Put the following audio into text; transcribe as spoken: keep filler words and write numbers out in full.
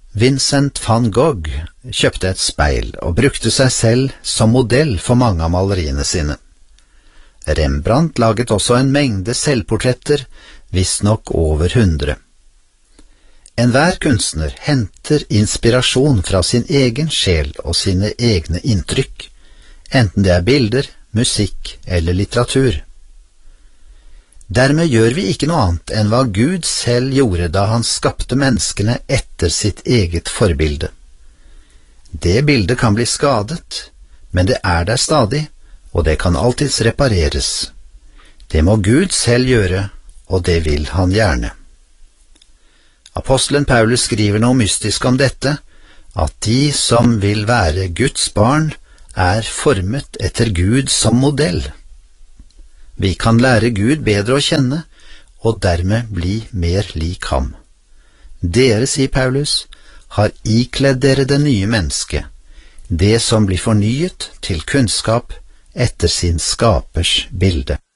Vincent van Gogh kjøpte et speil og brukte seg selv som modell for mange av maleriene sine. Rembrandt laget også en mengde selvportretter, visstnok over hundre. Enhver kunstner henter inspirasjon fra sin egen sjel og sine egne inntrykk, enten det er bilder, musikk eller litteratur. Dermed gjør vi ikke noe annet enn hva Gud selv gjorde da han skapte menneskene etter sitt eget forbilde. Det bildet kan bli skadet, men det er der stadig, og det kan alltids repareres. Det må Gud selv gjøre, og det vil han gjerne. Apostelen Paulus skriver noe mystisk om dette, at de som vil være Guds barn, er formet etter Gud som modell. Vi kan lære Gud bedre å kjenne, og dermed bli mer lik ham. Dere, sier Paulus, har ikledd dere det nye mennesket, det som blir fornyet til kunnskap etter sin skapers bilde.